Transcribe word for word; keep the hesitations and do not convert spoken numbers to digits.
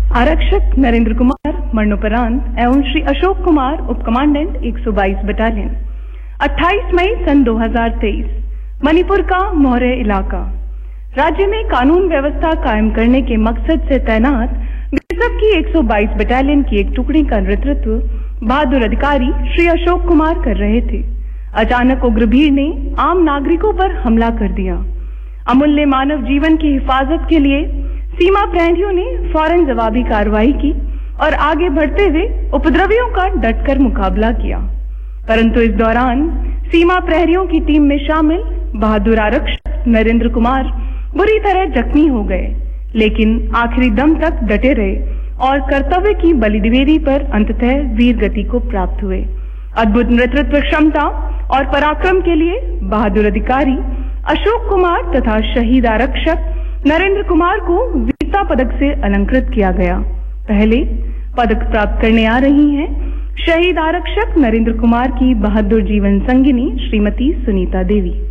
आरक्षक नरेंद्र कुमार मरणोपरांत एवं श्री अशोक कुमार उप कमांडेंट एक सौ बाईस बटालियन। अट्ठाईस मई सन दो हज़ार तेईस मणिपुर का मौर्य इलाका। राज्य में कानून व्यवस्था कायम करने के मकसद से तैनात बीएसएफ की एक सौ बाईस बटालियन की एक टुकड़ी का नेतृत्व बहादुर अधिकारी श्री अशोक कुमार कर रहे थे। अचानक उग्र भीड़ ने आम नागरिकों पर हमला कर दिया। अमूल्य मानव जीवन की हिफाजत के लिए सीमा प्रहरियों ने फौरन जवाबी कार्रवाई की और आगे बढ़ते हुए उपद्रवियों का डटकर मुकाबला किया, परंतु इस दौरान सीमा प्रहरियों की टीम में शामिल बहादुर आरक्षक नरेंद्र कुमार बुरी तरह जख्मी हो गए, लेकिन आखिरी दम तक डटे रहे और कर्तव्य की बलिदेवरी पर अंततः वीर गति को प्राप्त हुए। अद्भुत नेतृत्व क्षमता और पराक्रम के लिए बहादुर अधिकारी अशोक कुमार तथा शहीद आरक्षक नरेंद्र कुमार को वीरता पदक से अलंकृत किया गया। पहले पदक प्राप्त करने आ रही हैं शहीद आरक्षक नरेंद्र कुमार की बहादुर जीवन संगिनी श्रीमती सुनीता देवी।